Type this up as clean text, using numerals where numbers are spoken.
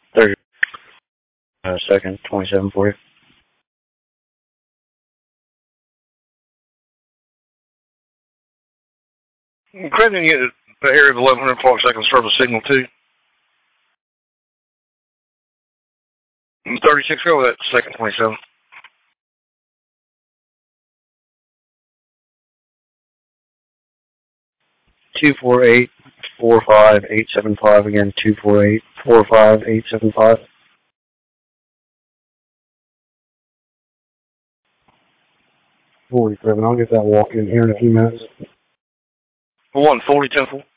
30 second, 27 for you. Crediting you the area of 1100 Clark second service signal 2. 36, go with that second 27. Two 4-8-4-5-8-7-5 again. 2-4-8-4-5-8-7-5. 47. I'll get that walk in here in a few minutes. 140 10-4.